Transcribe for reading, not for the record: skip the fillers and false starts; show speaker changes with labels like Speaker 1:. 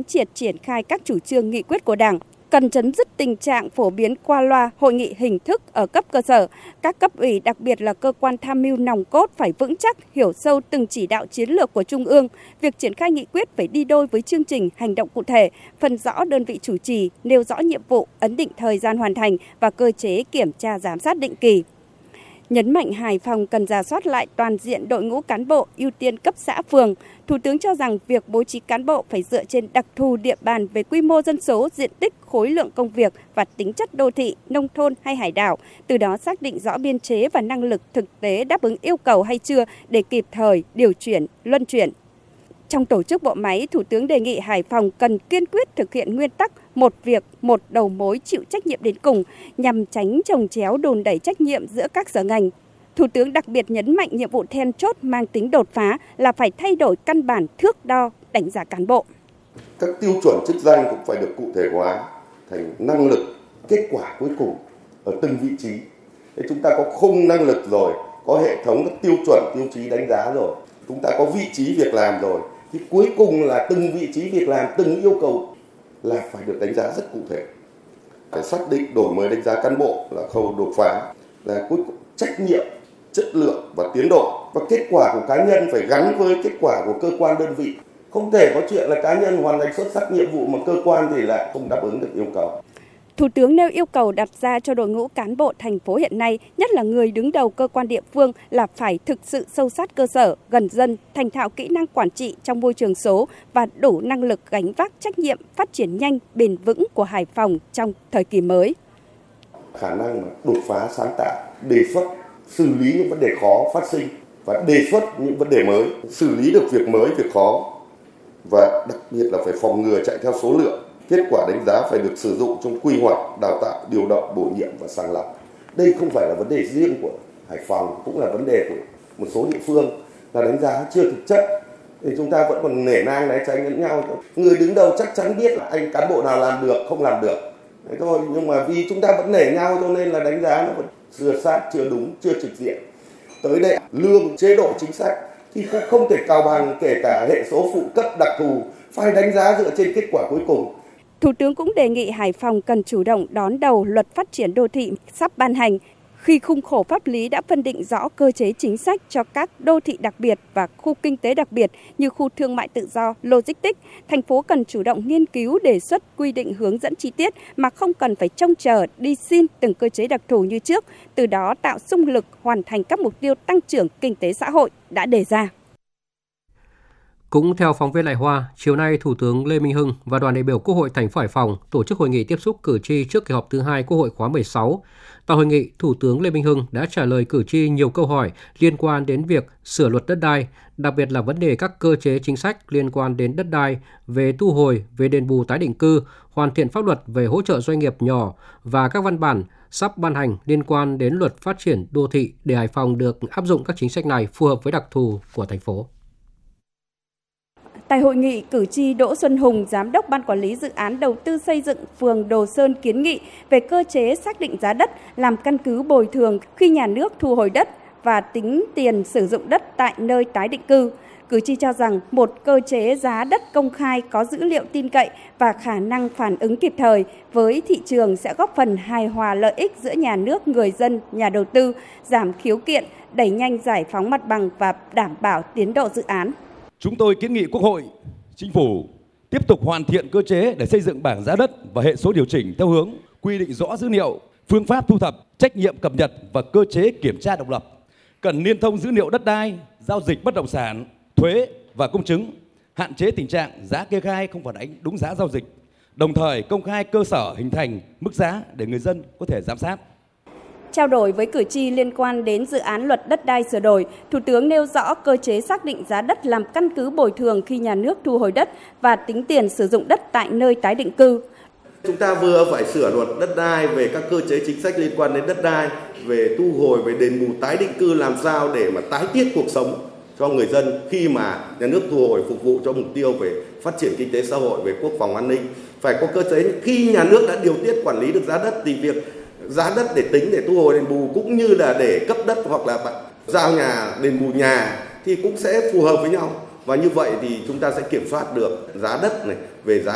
Speaker 1: triệt triển khai các chủ trương nghị quyết của Đảng, cần chấm dứt tình trạng phổ biến qua loa hội nghị hình thức ở cấp cơ sở. Các cấp ủy, đặc biệt là cơ quan tham mưu nòng cốt phải vững chắc, hiểu sâu từng chỉ đạo chiến lược của Trung ương. Việc triển khai nghị quyết phải đi đôi với chương trình hành động cụ thể, phân rõ đơn vị chủ trì, nêu rõ nhiệm vụ, ấn định thời gian hoàn thành và cơ chế kiểm tra giám sát định kỳ. Nhấn mạnh Hải Phòng cần rà soát lại toàn diện đội ngũ cán bộ, ưu tiên cấp xã phường. Thủ tướng cho rằng việc bố trí cán bộ phải dựa trên đặc thù địa bàn về quy mô dân số, diện tích, khối lượng công việc và tính chất đô thị, nông thôn hay hải đảo, từ đó xác định rõ biên chế và năng lực thực tế đáp ứng yêu cầu hay chưa để kịp thời điều chuyển, luân chuyển. Trong tổ chức bộ máy, Thủ tướng đề nghị Hải Phòng cần kiên quyết thực hiện nguyên tắc một việc, một đầu mối chịu trách nhiệm đến cùng nhằm tránh chồng chéo đùn đẩy trách nhiệm giữa các sở ngành. Thủ tướng đặc biệt nhấn mạnh nhiệm vụ then chốt mang tính đột phá là phải thay đổi căn bản thước đo đánh giá cán bộ.
Speaker 2: Các tiêu chuẩn chức danh cũng phải được cụ thể hóa thành năng lực, kết quả cuối cùng ở từng vị trí. Thế chúng ta có khung năng lực rồi, có hệ thống các tiêu chuẩn, tiêu chí đánh giá rồi, chúng ta có vị trí việc làm rồi. Thì cuối cùng là từng vị trí việc làm, từng yêu cầu là phải được đánh giá rất cụ thể. Phải xác định đổi mới đánh giá cán bộ là khâu đột phá, là cuối cùng trách nhiệm, chất lượng và tiến độ. Và kết quả của cá nhân phải gắn với kết quả của cơ quan đơn vị. Không thể có chuyện là cá nhân hoàn thành xuất sắc nhiệm vụ mà cơ quan thì lại không đáp ứng được yêu cầu.
Speaker 1: Thủ tướng nêu yêu cầu đặt ra cho đội ngũ cán bộ thành phố hiện nay, nhất là người đứng đầu cơ quan địa phương là phải thực sự sâu sát cơ sở, gần dân, thành thạo kỹ năng quản trị trong môi trường số và đủ năng lực gánh vác trách nhiệm phát triển nhanh, bền vững của Hải Phòng trong thời kỳ mới.
Speaker 2: Khả năng đột phá sáng tạo, đề xuất, xử lý những vấn đề khó phát sinh và đề xuất những vấn đề mới, xử lý được việc mới, việc khó và đặc biệt là phải phòng ngừa chạy theo số lượng. Kết quả đánh giá phải được sử dụng trong quy hoạch, đào tạo, điều động, bổ nhiệm và sàng lọc. Đây không phải là vấn đề riêng của Hải Phòng, cũng là vấn đề của một số địa phương là đánh giá chưa thực chất. Thì chúng ta vẫn còn nể nang né tránh lẫn nhau. Người đứng đầu chắc chắn biết là anh cán bộ nào làm được, không làm được. Thế thôi, nhưng mà vì chúng ta vẫn nể nhau cho nên là đánh giá nó vẫn chưa sát, chưa đúng, chưa trực diện. Tới đây lương, chế độ chính sách thì cũng không thể cào bằng, kể cả hệ số phụ cấp đặc thù phải đánh giá dựa trên kết quả cuối cùng.
Speaker 1: Thủ tướng cũng đề nghị Hải Phòng cần chủ động đón đầu luật phát triển đô thị sắp ban hành. Khi khung khổ pháp lý đã phân định rõ cơ chế chính sách cho các đô thị đặc biệt và khu kinh tế đặc biệt như khu thương mại tự do, logistics, thành phố cần chủ động nghiên cứu đề xuất quy định hướng dẫn chi tiết mà không cần phải trông chờ đi xin từng cơ chế đặc thù như trước, từ đó tạo xung lực hoàn thành các mục tiêu tăng trưởng kinh tế xã hội đã đề ra.
Speaker 3: Cũng theo phóng viên Lại Hoa, chiều nay Thủ tướng Lê Minh Hưng và đoàn đại biểu Quốc hội thành phố Hải Phòng tổ chức hội nghị tiếp xúc cử tri trước kỳ họp thứ 2 Quốc hội khóa 16. Tại hội nghị, Thủ tướng Lê Minh Hưng đã trả lời cử tri nhiều câu hỏi liên quan đến việc sửa luật đất đai, đặc biệt là vấn đề các cơ chế chính sách liên quan đến đất đai, về thu hồi, về đền bù tái định cư, hoàn thiện pháp luật về hỗ trợ doanh nghiệp nhỏ và các văn bản sắp ban hành liên quan đến luật phát triển đô thị để Hải Phòng được áp dụng các chính sách này phù hợp với đặc thù của thành phố.
Speaker 1: Tại hội nghị, cử tri Đỗ Xuân Hùng, Giám đốc Ban Quản lý Dự án Đầu tư xây dựng phường Đồ Sơn kiến nghị về cơ chế xác định giá đất làm căn cứ bồi thường khi nhà nước thu hồi đất và tính tiền sử dụng đất tại nơi tái định cư. Cử tri cho rằng một cơ chế giá đất công khai có dữ liệu tin cậy và khả năng phản ứng kịp thời với thị trường sẽ góp phần hài hòa lợi ích giữa nhà nước, người dân, nhà đầu tư, giảm khiếu kiện, đẩy nhanh giải phóng mặt bằng và đảm bảo tiến độ dự án.
Speaker 4: Chúng tôi kiến nghị Quốc hội, Chính phủ tiếp tục hoàn thiện cơ chế để xây dựng bảng giá đất và hệ số điều chỉnh theo hướng quy định rõ dữ liệu, phương pháp thu thập, trách nhiệm cập nhật và cơ chế kiểm tra độc lập. Cần liên thông dữ liệu đất đai, giao dịch bất động sản, thuế và công chứng, hạn chế tình trạng giá kê khai không phản ánh đúng giá giao dịch, đồng thời công khai cơ sở hình thành mức giá để người dân có thể giám sát.
Speaker 1: Trao đổi với cử tri liên quan đến dự án luật đất đai sửa đổi, Thủ tướng nêu rõ cơ chế xác định giá đất làm căn cứ bồi thường khi nhà nước thu hồi đất và tính tiền sử dụng đất tại nơi tái định cư.
Speaker 2: Chúng ta vừa phải sửa luật đất đai về các cơ chế chính sách liên quan đến đất đai, về thu hồi, về đền bù tái định cư làm sao để mà tái thiết cuộc sống cho người dân khi mà nhà nước thu hồi phục vụ cho mục tiêu về phát triển kinh tế xã hội, về quốc phòng an ninh. Phải có cơ chế khi nhà nước đã điều tiết quản lý được giá đất thì việc giá đất để tính để thu hồi đền bù cũng như là để cấp đất hoặc là giao nhà đền bù nhà thì cũng sẽ phù hợp với nhau, và như vậy thì chúng ta sẽ kiểm soát được giá đất này, về giá